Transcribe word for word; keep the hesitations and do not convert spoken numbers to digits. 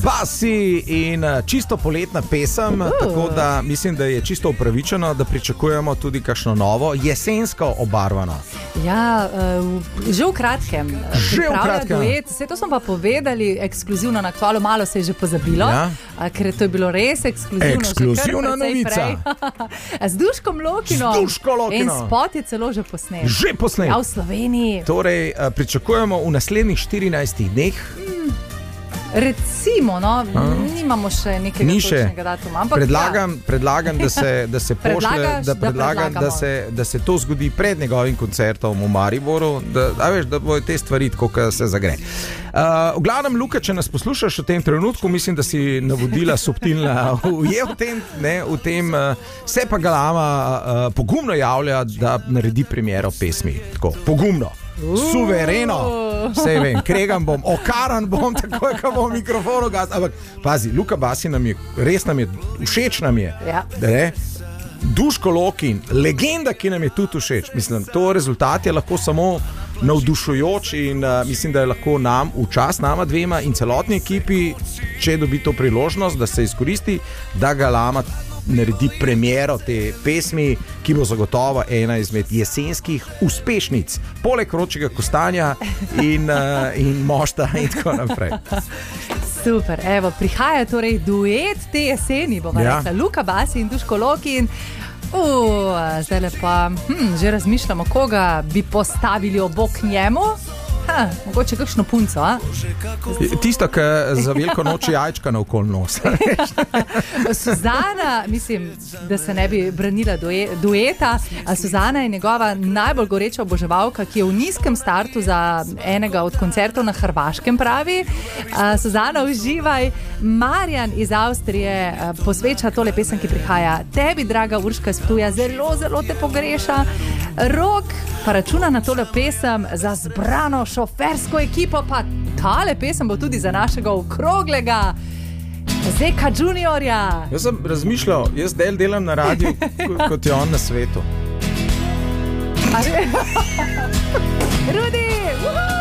Basi in čisto poletna pesem, uh. tako da mislim, da je čisto upravičeno, da pričakujemo tudi kakšno novo, jesensko obarvano. Ja, uh, že v kratkem. Že v kratkem. Duet. Vse to smo pa povedali ekskluzivno na Aktualu, malo se je že pozabilo, ja. uh, ker to je bilo res ekskluzivno. Ekskluzivna novica. Z Duškom Lokino. Z Duško Lokino. In spot je celo že posnet. Že posnet. Ja, v Sloveniji. Torej, uh, pričakujemo v naslednjih štirinajstih dneh. Recimo, no, nimamo še nekega Ni še. točnega datuma. Ampak Predlagam, ja. predlagam, da se, da se pošle, Predlagaš, da, da predlagam, da, se, da se to zgodi pred njegovim koncertom v Mariboru, da, da, veš, da bojo te stvari tako, kot se zagre. Uh, v glavnem, Luka, če nas poslušaš v tem trenutku, mislim, da si navodila subtilna je v tem, ne, v tem uh, se pa Galama uh, pogumno javlja, da naredi premiero pesmi. Tako, pogumno. Suvereno, vse vem, kregam bom, okaran bom, takoj, ko bom mikrofon ugasnil. Ampak pazi, Luka Basi nam je, res nam je, všeč nam je. Ja. Duško Lokin, legenda, ki nam je tudi všeč. Mislim, to rezultat je lahko samo navdušujoč in uh, mislim, da je lahko nam, v čas nama dvema in celotni ekipi, če dobi to priložnost, da se izkoristi, da Galama naredi premiero te pesmi, ki bo zagotovo ena izmed jesenskih uspešnic, poleg Vročega kostanja in, uh, in mošta in tako naprej. Super, evo, prihaja torej duet te jeseni, bomo Ja. rekla, Luka Basi in Duško Lokin. Uh, zdaj pa hm, že razmišljamo, koga bi postavili obok njemu. Ha, mogoče kakšno punco, a? Tista, ki za veliko noči jajčka naokoli nosi. Suzana, mislim, da se ne bi branila due, dueta. Suzana je njegova najbolj goreča oboževalka, ki je v nizkem startu za enega od koncertov na Hrvaškem, pravi. Suzana, uživaj. Marjan iz Avstrije posveča tole pesem, ki prihaja tebi, draga Urška iz Ptuja, zelo, zelo te pogreša. Rok pa računa na tole pesem za zbrano šofersko ekipo, pa tale pesem bo tudi za našega okroglega Zeka Juniorja. Jaz sem razmišljal, jaz del delam na radiju, kot je on na svetu. Rudi! Uhu!